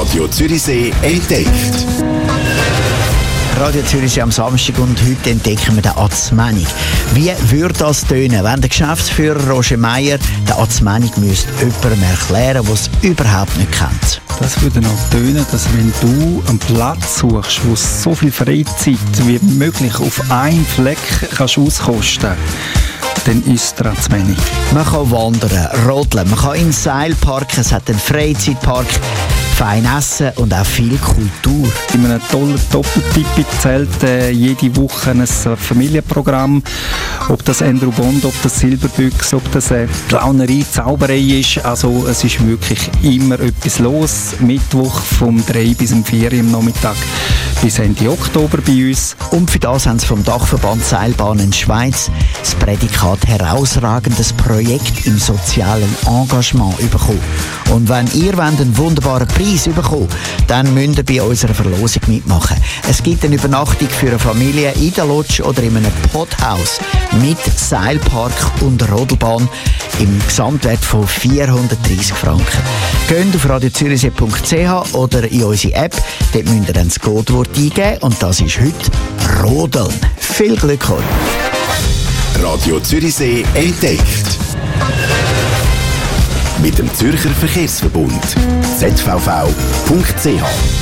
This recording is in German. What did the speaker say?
Radio Zürichsee entdeckt. Radio Zürichsee am Samstag und heute entdecken wir den Atzmenig. Wie würde das tönen, wenn der Geschäftsführer Roger Meier den Atzmenig jemandem erklären müsste, der es überhaupt nicht kennt? Das würde noch tönen, dass wenn du einen Platz suchst, wo so viel Freizeit wie möglich auf einen Fleck kannst auskosten, dann ist der Atzmenig. Man kann wandern, rodeln, man kann in den Seil parken, es hat einen Freizeitpark, fein essen und auch viel Kultur. In einem tollen Doppeltipi zählt jede Woche ein Familienprogramm. Ob das Andrew Bond, ob das Silberbüchs, ob das Clownerie, Zauberei ist. Also es ist wirklich immer etwas los. Mittwoch vom 3 bis 4 am Nachmittag bis Ende Oktober bei uns. Und für das haben sie vom Dachverband Seilbahnen Schweiz das Prädikat herausragendes Projekt im sozialen Engagement bekommen. Und wenn ihr einen wunderbaren Preis bekommen, dann müsst ihr bei unserer Verlosung mitmachen. Es gibt eine Übernachtung für eine Familie in der Lodge oder in einem Podhaus mit Seilpark und Rodelbahn im Gesamtwert von 430 Franken. Geht auf radiozürichsee.ch oder in unsere App. Dort müsst ihr dann das Codewort eingeben und das ist heute Rodeln. Viel Glück euch! Radio Zürichsee entdeckt. Mit dem Zürcher Verkehrsverbund. zvv.ch